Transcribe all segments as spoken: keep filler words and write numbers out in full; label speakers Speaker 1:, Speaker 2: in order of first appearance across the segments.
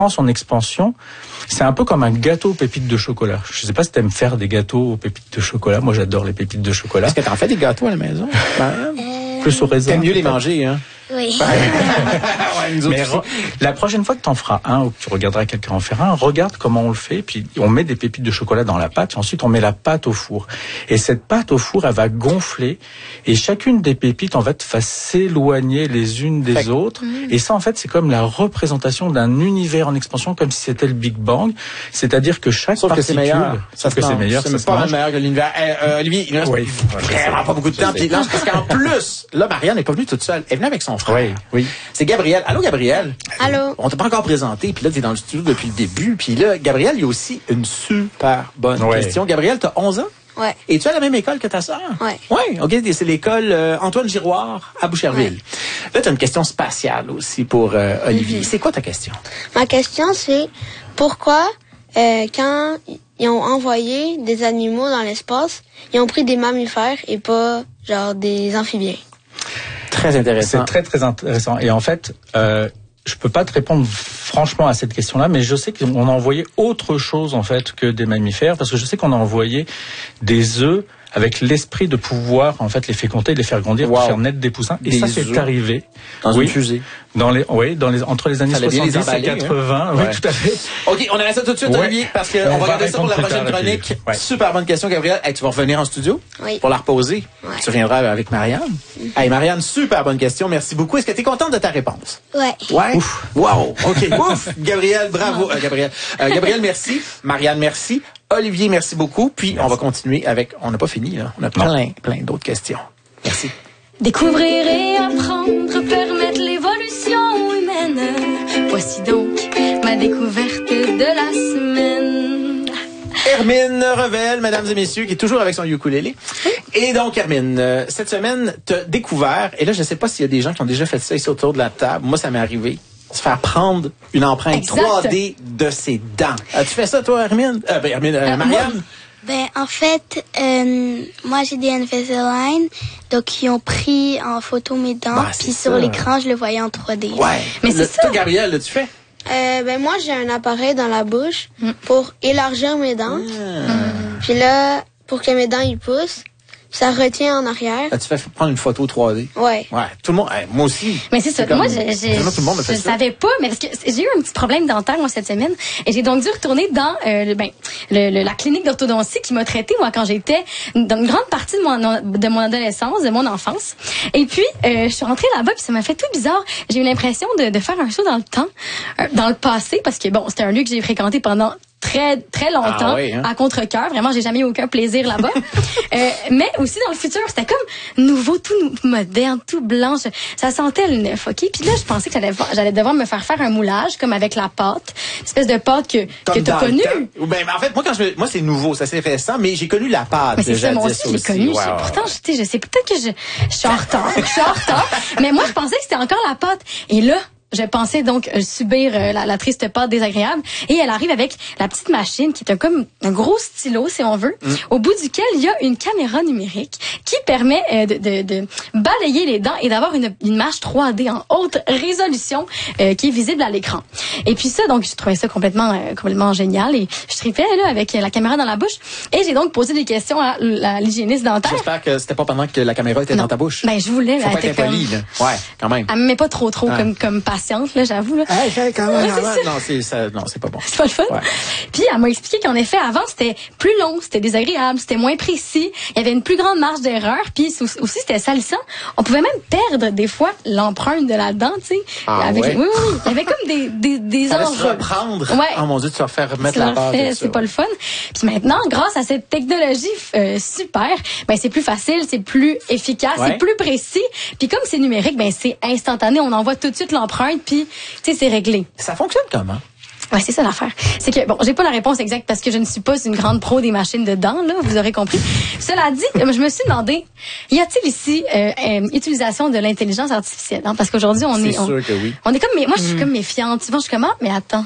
Speaker 1: son expansion, c'est un peu comme un gâteau aux pépites de chocolat. Je sais pas si t'aimes faire des gâteaux aux pépites de chocolat. Moi, j'adore les pépites de chocolat.
Speaker 2: Est-ce que t'en fais des gâteaux à la maison?
Speaker 3: Euh...
Speaker 1: Plus au raisin.
Speaker 2: T'aimes mieux les manger, hein?
Speaker 3: Oui.
Speaker 1: Ouais, mais re- la prochaine fois que t'en feras un ou que tu regarderas quelqu'un en faire un, regarde comment on le fait. Puis on met des pépites de chocolat dans la pâte. Et ensuite, on met la pâte au four. Et cette pâte au four, elle va gonfler. Et chacune des pépites, en fait, va s'éloigner les unes des fait autres. Mmh. Et ça, en fait, c'est comme la représentation d'un univers en expansion, comme si c'était le Big Bang. C'est-à-dire que chaque
Speaker 2: Sauf
Speaker 1: particule...
Speaker 2: que c'est meilleur.
Speaker 1: Sauf que c'est meilleur.
Speaker 2: C'est pas meilleur que l'univers. Euh, euh, Olivier, il reste oui, vraiment pas beaucoup de temps. Puis là, parce qu'en plus, là, Marianne n'est pas venue toute seule. Elle est venue avec son frère.
Speaker 1: Oui, oui.
Speaker 2: C'est Gabriel. Allô, Gabriel?
Speaker 3: Allô?
Speaker 2: On t'a pas encore présenté, puis là, t'es dans le studio depuis le début. Puis là, Gabriel, il y a aussi une super bonne ouais. question. Gabriel, t'as onze ans?
Speaker 3: Ouais.
Speaker 2: Et tu es à la même école que ta sœur?
Speaker 3: Ouais.
Speaker 2: Ouais, OK. C'est l'école euh, Antoine Giroir à Boucherville. Ouais. Là, tu as une question spatiale aussi pour euh, Olivier. Mm-hmm. C'est quoi ta question?
Speaker 3: Ma question, c'est pourquoi, euh, quand ils ont envoyé des animaux dans l'espace, ils ont pris des mammifères et pas, genre, des amphibiens?
Speaker 2: Très intéressant.
Speaker 1: C'est très, très intéressant. Et en fait, euh, je peux pas te répondre franchement à cette question-là, mais je sais qu'on a envoyé autre chose, en fait, que des mammifères, parce que je sais qu'on a envoyé des œufs avec l'esprit de pouvoir, en fait, les féconder, les faire grandir, wow. de faire naître des poussins. Et des ça, c'est arrivé.
Speaker 2: Dans
Speaker 1: oui,
Speaker 2: une fusée.
Speaker 1: Dans les, oui, dans les, entre les années soixante-dix et quatre-vingts. Hein. Oui, ouais. tout à fait.
Speaker 2: OK, on arrête ça tout de suite, ouais. Olivier, parce qu'on va regarder ça pour la prochaine chronique. Ouais. Super bonne question, Gabriel. Hey, tu vas revenir en studio?
Speaker 3: Oui.
Speaker 2: Pour la reposer.
Speaker 3: Ouais.
Speaker 2: Tu reviendras avec Marianne. Mm-hmm. Hey, Marianne, super bonne question. Merci beaucoup. Est-ce que tu es contente de ta réponse?
Speaker 3: Ouais.
Speaker 2: Ouais. Ouf. Wow. OK. Ouf. Gabriel, bravo. Euh, Gabriel. Euh, Gabriel, merci. Marianne, merci. Olivier, merci beaucoup. Puis, merci. On va continuer avec... On n'a pas fini, là. On a plein, non. plein d'autres questions. Merci.
Speaker 4: Découvrir et apprendre, permettre l'évolution humaine. Voici donc ma découverte de la semaine.
Speaker 2: Hermine Revel, mesdames et messieurs, qui est toujours avec son ukulélé. Et donc, Hermine, euh, cette semaine, t'as découvert, et là, je sais pas s'il y a des gens qui ont déjà fait ça ici autour de la table. Moi, ça m'est arrivé. Se faire prendre une empreinte exact. trois D de ses dents. As-tu fait ça, toi, Hermine? Euh, ben, Hermine, euh, euh, Marianne?
Speaker 3: Moi, ben, en fait, euh, moi, j'ai des Invisalign. Donc, ils ont pris en photo mes dents. Bah, puis sur l'écran, je le voyais en trois D.
Speaker 2: Ouais. Mais c'est ça. Toi, Gabriel, l'as-tu fait?
Speaker 3: Euh, ben, moi, j'ai un appareil dans la bouche mm. pour élargir mes dents. Mm. Puis là, pour que mes dents, ils poussent. Ça retient en arrière.
Speaker 2: As-tu fait prendre une photo trois D?
Speaker 3: Ouais.
Speaker 2: Ouais. Tout le monde, hey, moi aussi.
Speaker 4: Mais c'est ça. Moi, je, je,
Speaker 2: tout le monde me fait
Speaker 4: je
Speaker 2: ça.
Speaker 4: savais pas, mais parce que j'ai eu un petit problème dentaire, moi, cette semaine. Et j'ai donc dû retourner dans, euh, le, ben, le, le, la clinique d'orthodontie qui m'a traité, moi, quand j'étais dans une grande partie de mon, de mon adolescence, de mon enfance. Et puis, euh, je suis rentrée là-bas, puis ça m'a fait tout bizarre. J'ai eu l'impression de, de faire un saut dans le temps, euh, dans le passé, parce que bon, c'était un lieu que j'ai fréquenté pendant très très longtemps, ah oui, hein? À contre-cœur. Vraiment, j'ai jamais eu aucun plaisir là-bas. euh, mais aussi dans le futur, c'était comme nouveau, tout moderne, tout blanc. Je, ça sentait le neuf, OK? Puis là, je pensais que j'allais, j'allais devoir me faire faire un moulage, comme avec la pâte. Une espèce de pâte que, que t'as connue.
Speaker 2: Ben, en fait, moi, quand je, moi, c'est nouveau, ça c'est récent, mais j'ai connu la pâte.
Speaker 4: Mais c'est ça, moi aussi, je l'ai connue. Wow. Pourtant, je, je sais peut-être que je, je suis en retard. Je suis en retard. Mais moi, je pensais que c'était encore la pâte. Et là, je pensais donc subir euh, la, la triste pâte désagréable. Et elle arrive avec la petite machine qui est un, comme un gros stylo, si on veut, mm. au bout duquel il y a une caméra numérique qui permet euh, de, de, de balayer les dents et d'avoir une, une image trois D en haute résolution euh, qui est visible à l'écran. Et puis ça, donc, je trouvais ça complètement euh, complètement génial. Et je tripais là avec la caméra dans la bouche. Et j'ai donc posé des questions à, à l'hygiéniste dentaire.
Speaker 2: J'espère que c'était pas pendant que la caméra était
Speaker 4: non.
Speaker 2: dans ta bouche.
Speaker 4: Ben, je voulais.
Speaker 2: Faut pas être impoli, là. Ouais, quand même.
Speaker 4: Elle me met pas trop trop ouais. comme comme patiente, là, j'avoue. Là.
Speaker 2: Hey, hey, quand même, ouais, non, c'est ça, non, c'est pas bon.
Speaker 4: C'est pas le fun. Ouais. Puis elle m'a expliqué qu'en effet, avant, c'était plus long, c'était désagréable, c'était moins précis, il y avait une plus grande marge d'erreur, puis aussi c'était salissant. On pouvait même perdre des fois l'empreinte de la dent, tu sais.
Speaker 2: Ah,
Speaker 4: avec
Speaker 2: ouais.
Speaker 4: Oui, oui, il y avait comme des des des
Speaker 2: ça enjeux. reprendre.
Speaker 4: Ouais.
Speaker 2: Oh mon Dieu, tu vas faire remettre la barre.
Speaker 4: C'est pas le fun. Puis maintenant, grâce à cette technologie euh, super, ben c'est plus facile, c'est plus efficace, ouais. c'est plus précis. Puis comme c'est numérique, ben c'est instantané, on envoie tout de suite l'empreinte, puis tu sais, c'est réglé.
Speaker 2: Ça fonctionne comment?
Speaker 4: Ouais, c'est ça l'affaire. C'est que, bon, j'ai pas la réponse exacte parce que je ne suis pas une grande pro des machines de dents, là, vous aurez compris. Cela dit, je me suis demandé, y a-t-il ici euh, euh, utilisation de l'intelligence artificielle? Hein? Parce qu'aujourd'hui, on
Speaker 2: c'est
Speaker 4: est... On,
Speaker 2: sûr que oui.
Speaker 4: On est comme... Moi, je suis mmh. comme méfiante. Souvent, je suis comme, ah, mais attends.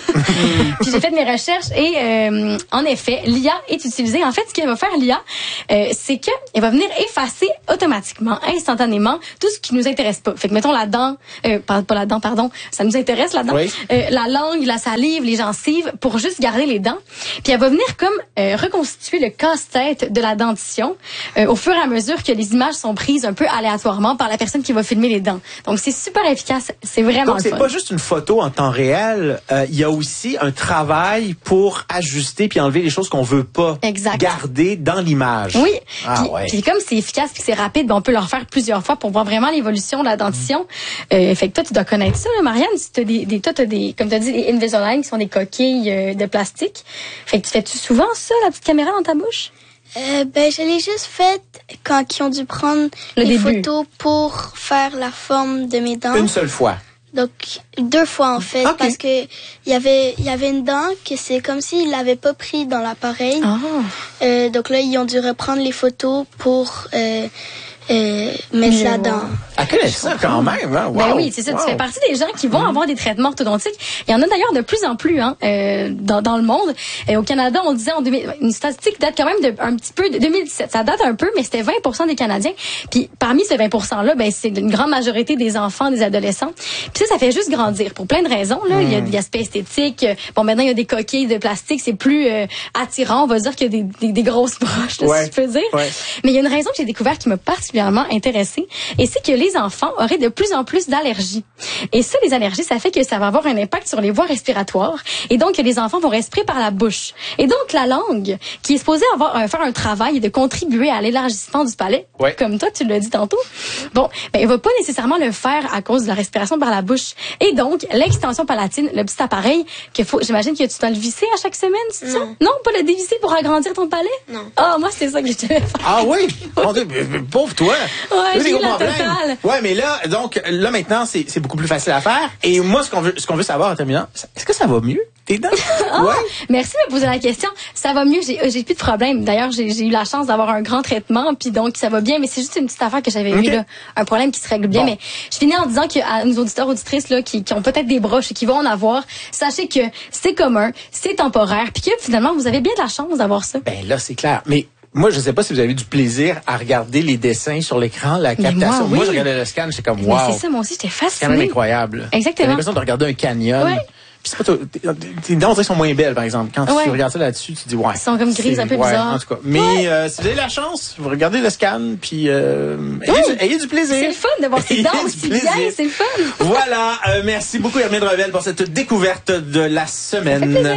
Speaker 4: Puis j'ai fait mes recherches et euh, en effet, l'I A est utilisée. En fait, ce qu'elle va faire, l'I A, euh, c'est qu'elle va venir effacer automatiquement, instantanément, tout ce qui nous intéresse pas. Fait que mettons la dent, euh, pas, pas la dent, pardon, ça nous intéresse la dent,
Speaker 2: oui.
Speaker 4: euh, la langue, la salive, les gencives, pour juste garder les dents. Puis elle va venir comme euh, reconstituer le casse-tête de la dentition euh, au fur et à mesure que les images sont prises un peu aléatoirement par la personne qui va filmer les dents. Donc c'est super efficace, c'est vraiment
Speaker 2: Donc c'est
Speaker 4: fun.
Speaker 2: pas juste une photo en temps réel, il euh, y a aussi un travail pour ajuster puis enlever les choses qu'on veut pas
Speaker 4: exact.
Speaker 2: garder dans l'image.
Speaker 4: Oui.
Speaker 2: Ah,
Speaker 4: puis,
Speaker 2: ouais.
Speaker 4: puis comme c'est efficace puis c'est rapide, ben on peut le refaire plusieurs fois pour voir vraiment l'évolution de la dentition. Mmh. Euh, fait que toi tu dois connaître ça, là, Marianne. Si t'as des, des, toi t'as des, comme t'as dit, des Invisalign qui sont des coquilles euh, de plastique. Fait que tu fais-tu souvent ça, la petite caméra dans ta bouche?
Speaker 3: Euh, ben, je l'ai juste faite quand ils ont dû prendre
Speaker 4: le
Speaker 3: les
Speaker 4: début.
Speaker 3: photos pour faire la forme de mes dents.
Speaker 2: Une seule fois.
Speaker 3: Donc deux fois en fait,
Speaker 2: okay.
Speaker 3: parce que il y avait il y avait une dent que c'est comme s'ils l'avaient pas pris dans l'appareil.
Speaker 4: Oh.
Speaker 3: Euh, donc là ils ont dû reprendre les photos pour euh, euh, mettre
Speaker 4: Je
Speaker 3: la
Speaker 4: vois.
Speaker 3: dent.
Speaker 2: Elle connaît ça quand même, hein? Wow.
Speaker 4: Ben oui, c'est ça.
Speaker 2: Wow.
Speaker 4: Tu fais partie des gens qui vont avoir des traitements orthodontiques. Il y en a d'ailleurs de plus en plus hein, euh, dans, dans le monde. Et au Canada, on disait en deux mille, une statistique date quand même de un petit peu de deux mille dix-sept. Ça date un peu, mais c'était vingt pour cent des Canadiens. Puis parmi ces vingt pour cent là, ben c'est une grande majorité des enfants, des adolescents. Puis ça, ça fait juste grandir pour plein de raisons. Là, mm. il y a des aspects esthétiques. Bon, maintenant il y a des coquilles de plastique, c'est plus euh, attirant. On va dire qu'il y a des, des, des grosses broches, là,
Speaker 2: ouais.
Speaker 4: si je peux dire.
Speaker 2: Ouais.
Speaker 4: Mais il y a une raison que j'ai découverte qui m'a particulièrement intéressée, et c'est que les enfants auraient de plus en plus d'allergies. Et ça, les allergies, ça fait que ça va avoir un impact sur les voies respiratoires. Et donc, les enfants vont respirer par la bouche. Et donc, la langue, qui est supposée avoir, euh, faire un travail et de contribuer à l'élargissement du palais,
Speaker 2: ouais.
Speaker 4: comme toi, tu l'as dit tantôt, bon, ben, elle va pas nécessairement le faire à cause de la respiration par la bouche. Et donc, l'extension palatine, le petit appareil, que faut, j'imagine que tu dois le visser à chaque semaine, c'est ça? Non, pas le dévisser pour agrandir ton palais?
Speaker 3: Non.
Speaker 4: Ah, oh, moi, c'était ça que je devais faire.
Speaker 2: Ah oui? Mon Dieu, pauvre toi!
Speaker 4: Ouais, j'ai eu la totale.
Speaker 2: Ouais, mais là, donc, là, maintenant, c'est, c'est beaucoup plus facile à faire. Et moi, ce qu'on veut, ce qu'on veut savoir en terminant, est-ce que ça va mieux, tes dents?
Speaker 4: Oh,
Speaker 2: ouais.
Speaker 4: Merci de me poser la question. Ça va mieux, j'ai, j'ai plus de problème. D'ailleurs, j'ai, j'ai eu la chance d'avoir un grand traitement, puis donc, ça va bien. Mais c'est juste une petite affaire que j'avais okay. eu, là. Un problème qui se règle bien. Bon. Mais je finis en disant qu'à nos auditeurs, auditrices, là, qui, qui ont peut-être des broches et qui vont en avoir, sachez que c'est commun, c'est temporaire, puis que finalement, vous avez bien de la chance d'avoir ça.
Speaker 2: Ben là, c'est clair. Mais moi, je sais pas si vous avez du plaisir à regarder les dessins sur l'écran, la captation.
Speaker 4: Moi, oui.
Speaker 2: moi, je regardais le scan, j'étais comme, wow.
Speaker 4: Mais c'est ça, moi aussi, j'étais fascinée.
Speaker 2: C'est quand même incroyable.
Speaker 4: Exactement.
Speaker 2: J'ai l'impression de regarder un canyon.
Speaker 4: Ouais.
Speaker 2: Puis c'est pas tes, tes dents, on dirait, sont moins belles, par exemple. Quand
Speaker 4: ouais.
Speaker 2: tu regardes ça là-dessus, tu dis, ouais.
Speaker 4: Ils sont comme grises, un peu
Speaker 2: ouais,
Speaker 4: bizarres.
Speaker 2: En tout cas. Mais
Speaker 4: ouais.
Speaker 2: euh, si vous avez la chance, vous regardez le scan, puis euh,
Speaker 4: oui.
Speaker 2: ayez, du, ayez du plaisir.
Speaker 4: C'est le fun de voir ces dents aussi bien, c'est le fun.
Speaker 2: Voilà. Euh, merci beaucoup, Hermine Revel, pour cette découverte de la semaine.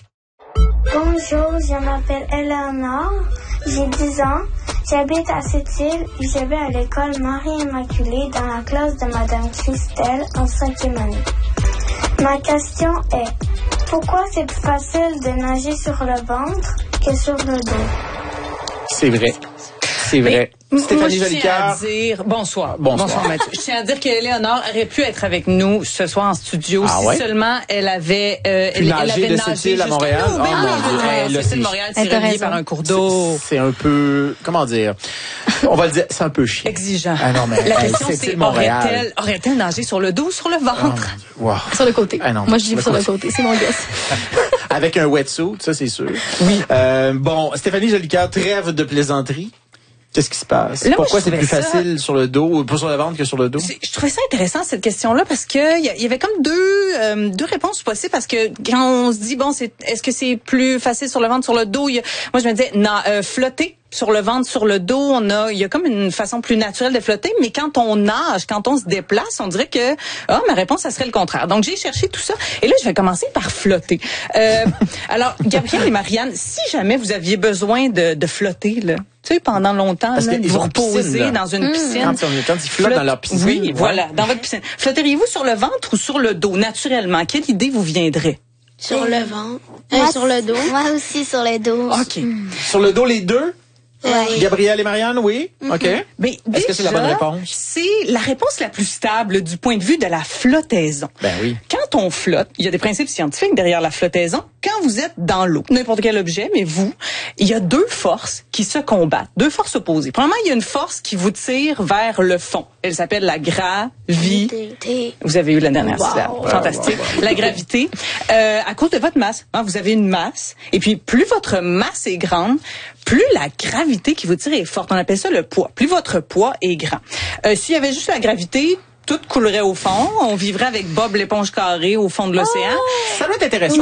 Speaker 5: Bonjour, je m'appelle Eleonore, j'ai dix ans, j'habite à Sept-Îles et je vais à l'école Marie-Immaculée dans la classe de Madame Christelle en cinquième année. Ma question est, pourquoi c'est plus facile de nager sur le ventre que sur le dos?
Speaker 2: C'est vrai. C'est vrai.
Speaker 6: Mais,
Speaker 2: Stéphanie
Speaker 6: moi, je tiens à
Speaker 2: Jolicoeur.
Speaker 6: dire bonsoir.
Speaker 2: Bonsoir.
Speaker 6: Bonsoir, Mathieu. Je tiens à dire qu'Éléonore aurait pu être avec nous ce soir en studio
Speaker 2: ah,
Speaker 6: si
Speaker 2: ouais?
Speaker 6: seulement elle avait euh,
Speaker 2: elle,
Speaker 6: elle
Speaker 2: avait
Speaker 6: de
Speaker 2: nagé Sept-Îles à Montréal.
Speaker 6: Nous. Ben
Speaker 2: oh,
Speaker 6: oui,
Speaker 2: mon Dieu.
Speaker 6: euh,
Speaker 2: Là,
Speaker 6: Sept-Îles Montréal, c'est
Speaker 4: Elle
Speaker 6: relié par un cours d'eau.
Speaker 2: C'est, c'est un peu, comment dire, on va le dire, c'est un peu chiant.
Speaker 6: Exigeant.
Speaker 2: Ah non, mais
Speaker 6: la
Speaker 2: hey,
Speaker 6: question c'est aurait-elle, aurait-elle nagé sur le dos ou sur le ventre?
Speaker 2: Oh, wow.
Speaker 4: Sur le côté.
Speaker 2: Ah non,
Speaker 4: moi je dis sur
Speaker 2: côté.
Speaker 4: le côté, c'est mon guess.
Speaker 2: Avec un wetsuit, ça c'est sûr.
Speaker 6: Oui.
Speaker 2: Euh, bon, Stéphanie Jolicoeur, trêve de plaisanterie. Qu'est-ce qui se passe?
Speaker 6: Là,
Speaker 2: Pourquoi
Speaker 6: moi,
Speaker 2: c'est plus
Speaker 6: ça...
Speaker 2: facile sur le dos, ou pas sur le ventre que sur le dos?
Speaker 6: C'est, je trouvais ça intéressant, cette question-là, parce que il y, y avait comme deux euh, deux réponses possibles, parce que quand on se dit, bon, c'est est-ce que c'est plus facile sur le ventre, sur le dos? Y a, moi, je me disais, non, euh, flotter sur le ventre, sur le dos, on a, il y a comme une façon plus naturelle de flotter, mais quand on nage, quand on se déplace, on dirait que, ah, ma réponse, ça serait le contraire. Donc, j'ai cherché tout ça, et là, je vais commencer par flotter. Euh, alors, Gabrielle et Marianne, si jamais vous aviez besoin de, de flotter, là, tu sais, pendant longtemps, là, de vous reposer dans une piscine.
Speaker 2: Quand, quand ils flottent dans leur piscine.
Speaker 6: Oui,
Speaker 2: ouais.
Speaker 6: voilà, dans votre piscine. Flotteriez-vous sur le ventre ou sur le dos, naturellement? Quelle idée vous viendrait?
Speaker 3: Sur le ventre. Euh, sur le dos.
Speaker 5: Moi aussi sur le dos.
Speaker 6: OK.
Speaker 2: Mm. Sur le dos, les deux?
Speaker 3: Ouais.
Speaker 2: Gabrielle et Marianne, oui?
Speaker 3: Mm-hmm.
Speaker 2: OK.
Speaker 6: Mais
Speaker 2: Est-ce que c'est la bonne réponse?
Speaker 6: C'est la réponse la plus stable du point de vue de la flottaison.
Speaker 2: Ben oui.
Speaker 6: Quand on flotte, il y a des principes scientifiques derrière la flottaison. Quand vous êtes dans l'eau, n'importe quel objet, mais vous, il y a deux forces qui se combattent, deux forces opposées. Premièrement, il y a une force qui vous tire vers le fond. Elle s'appelle la gravité. Vous avez eu la dernière
Speaker 3: Wow.
Speaker 6: syllabe. Fantastique. La gravité. Euh, à cause de votre masse. Hein, vous avez une masse. Et puis, plus votre masse est grande, plus la gravité qui vous tire est forte. On appelle ça le poids. Plus votre poids est grand. Euh, s'il y avait juste la gravité, tout coulerait au fond. On vivrait avec Bob l'éponge carrée au fond de l'océan.
Speaker 2: Ça doit être intéressant.